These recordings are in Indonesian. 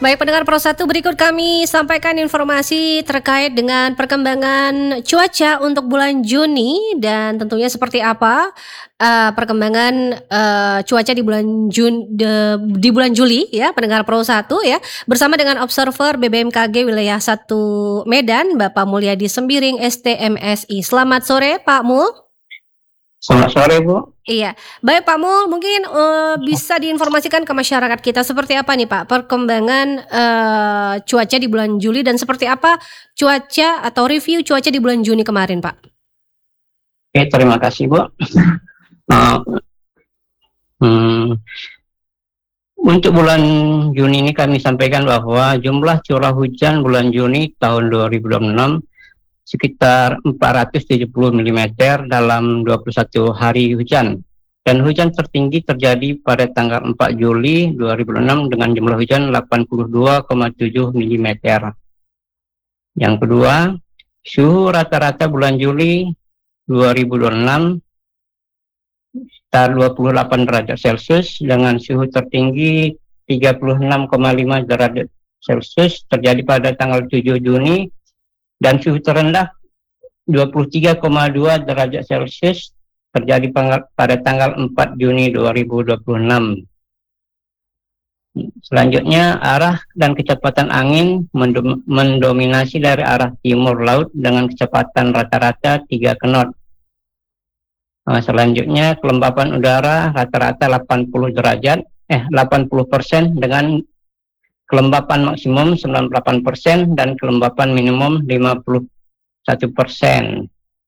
Baik pendengar Pro 1, berikut kami sampaikan informasi terkait dengan perkembangan cuaca untuk bulan Juni dan tentunya seperti apa perkembangan cuaca di di bulan Juli ya pendengar Pro 1 ya, bersama dengan observer BBMKG wilayah 1 Medan Bapak Mulyadi Sembiring STMSI. Selamat sore Pak Mul. Selamat sore Bu. Iya, baik Pak Mul, mungkin bisa diinformasikan ke masyarakat kita seperti apa nih Pak perkembangan cuaca di bulan Juli dan seperti apa cuaca atau review cuaca di bulan Juni kemarin Pak? Oke, terima kasih Bu. Untuk bulan Juni ini kami sampaikan bahwa jumlah curah hujan bulan Juni tahun 2026 sekitar 470 mm dalam 21 hari hujan. Dan hujan tertinggi terjadi pada tanggal 4 Juli 2006 dengan jumlah hujan 82,7 mm. Yang kedua, suhu rata-rata bulan Juli 2026 sekitar 28 derajat Celcius dengan suhu tertinggi 36,5 derajat Celcius terjadi pada tanggal 7 Juni dan suhu terendah 23,2 derajat Celcius terjadi pada tanggal 4 Juni 2026. Selanjutnya, arah dan kecepatan angin mendominasi dari arah timur laut dengan kecepatan rata-rata 3 knot. Selanjutnya, kelembapan udara rata-rata 80% dengan kelembapan maksimum 98% dan kelembapan minimum 51%.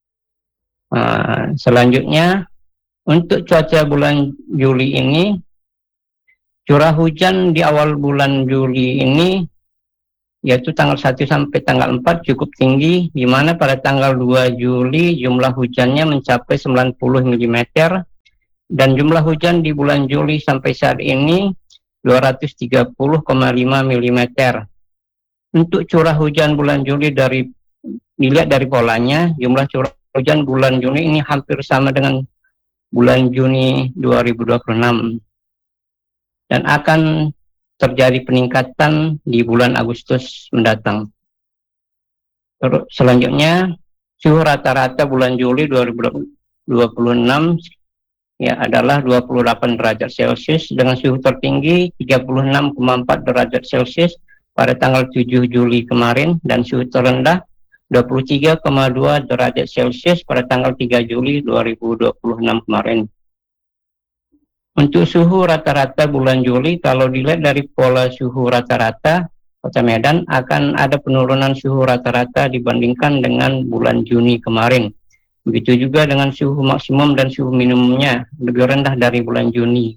Selanjutnya, untuk cuaca bulan Juli ini, curah hujan di awal bulan Juli ini, yaitu tanggal 1 sampai tanggal 4 cukup tinggi, di mana pada tanggal 2 Juli jumlah hujannya mencapai 90 mm, dan jumlah hujan di bulan Juli sampai saat ini 230,5 mm. Untuk curah hujan bulan Juli dilihat dari polanya, jumlah curah hujan bulan Juni ini hampir sama dengan bulan Juni 2026 dan akan terjadi peningkatan di bulan Agustus mendatang. Terus selanjutnya, suhu rata-rata bulan Juli 2026 ya adalah 28 derajat Celcius dengan suhu tertinggi 36,4 derajat Celcius pada tanggal 7 Juli kemarin dan suhu terendah 23,2 derajat Celcius pada tanggal 3 Juli 2026 kemarin. Untuk suhu rata-rata bulan Juli, kalau dilihat dari pola suhu rata-rata, Kota Medan akan ada penurunan suhu rata-rata dibandingkan dengan bulan Juni kemarin. Begitu juga dengan suhu maksimum dan suhu minimumnya lebih rendah dari bulan Juni.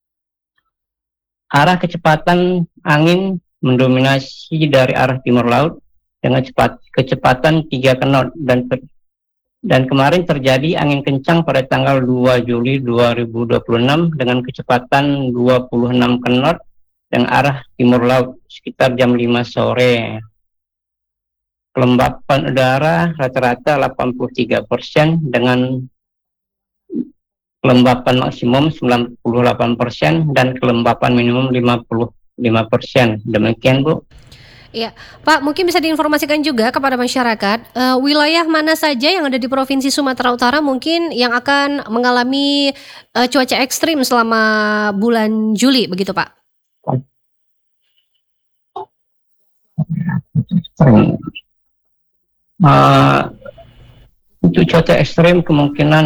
Arah kecepatan angin mendominasi dari arah timur laut dengan kecepatan 3 knot dan kemarin terjadi angin kencang pada tanggal 2 Juli 2026 dengan kecepatan 26 knot dan arah timur laut sekitar jam 5 sore. Kelembapan udara rata-rata 83% dengan kelembapan maksimum 98% dan kelembapan minimum 55%. Demikian Bu. Iya, Pak, mungkin bisa diinformasikan juga kepada masyarakat wilayah mana saja yang ada di Provinsi Sumatera Utara mungkin yang akan mengalami cuaca ekstrim selama bulan Juli, begitu Pak? Untuk cuaca ekstrim kemungkinan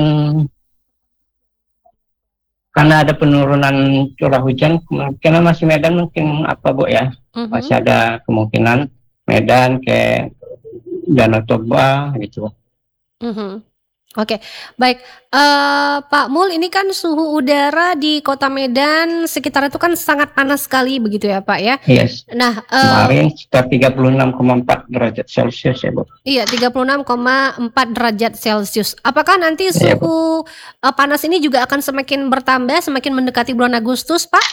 karena ada penurunan curah hujan, kemungkinan masih Medan mungkin apa Bu ya? Masih ada kemungkinan Medan ke Danau Toba gitu. Oke, baik. Pak Mul, ini kan suhu udara di Kota Medan sekitar itu kan sangat panas sekali begitu ya Pak ya? Yes. Nah, kemarin sekitar 36,4 derajat Celcius ya Bu. Iya, 36,4 derajat Celcius. Apakah nanti suhu panas ini juga akan semakin bertambah, semakin mendekati bulan Agustus, Pak?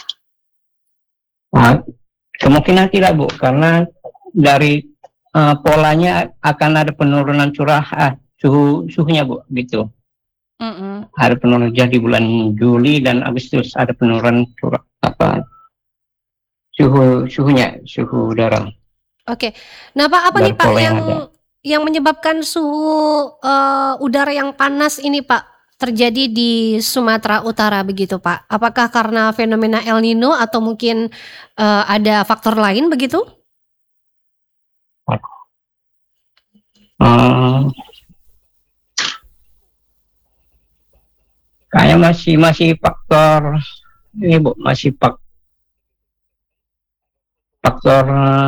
Kemungkinan tidak Bu, karena dari polanya akan ada penurunan suhunya Bu, gitu. Ada penurunan hujan di bulan Juli dan Agustus, ada penurunan suhu udara Oke. Nah, Pak, apa dan nih, Pak, pola yang yang ada. menyebabkan suhu, udara yang panas ini, Pak, terjadi di Sumatera Utara begitu, Pak? Apakah karena fenomena El Nino atau mungkin, ada faktor lain begitu? Hmm, kayaknya masih faktor ini Bu, masih faktor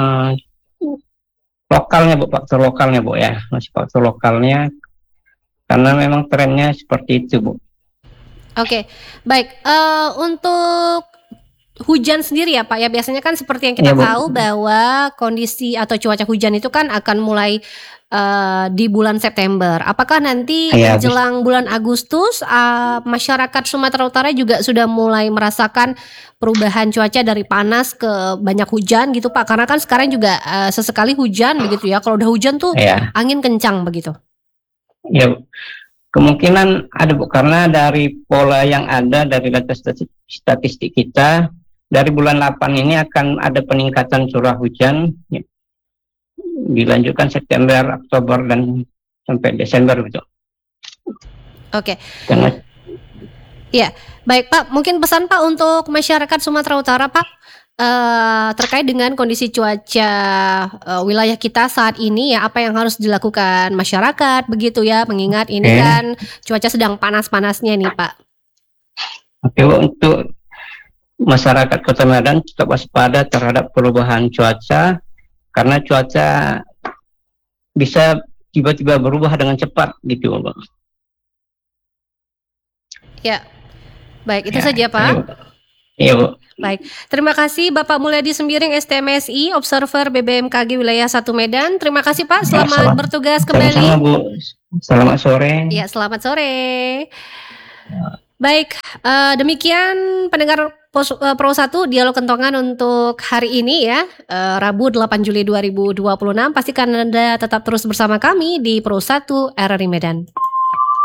lokalnya Bu, faktor lokalnya Bu ya, masih faktor lokalnya karena memang trennya seperti itu Bu. Oke, baik, untuk hujan sendiri ya, Pak, ya, biasanya kan seperti yang kita Iya Bu, tahu bahwa kondisi atau cuaca hujan itu kan akan mulai, di bulan September. Apakah nanti ya habis menjelang bulan Agustus, masyarakat Sumatera Utara juga sudah mulai merasakan perubahan cuaca dari panas ke banyak hujan gitu, Pak? Karena kan sekarang juga, sesekali hujan begitu ya, kalau udah hujan tuh ya, angin kencang begitu. ya Bu. Kemungkinan ada Bu, karena dari pola yang ada dari data statistik kita, dari bulan 8 ini akan ada peningkatan curah hujan, ya, dilanjutkan September, Oktober, dan sampai Desember gitu. Oke. Karena Iya, baik Pak, mungkin pesan Pak untuk masyarakat Sumatera Utara Pak, terkait dengan kondisi cuaca, wilayah kita saat ini ya, apa yang harus dilakukan masyarakat begitu ya, mengingat ini oke, kan cuaca sedang panas-panasnya nih Pak. oke Bu, untuk masyarakat Kota Medan tetap waspada terhadap perubahan cuaca, karena cuaca bisa tiba-tiba berubah dengan cepat gitu Bu. Ya, baik itu Ya, saja iya Pak. Bu. Iya Bu. Baik, terima kasih Bapak Mulyadi Sembiring STMSI, Observer BBMKG Wilayah 1 Medan. Terima kasih Pak, Ya, selamat bertugas sama-sama kembali. Bu. Selamat sore. Ya, selamat sore. Baik, demikian pendengar Pro 1 Dialog Kentongan untuk hari ini ya, Rabu 8 Juli 2026. Pastikan Anda tetap terus bersama kami di Pro 1 RRI Medan.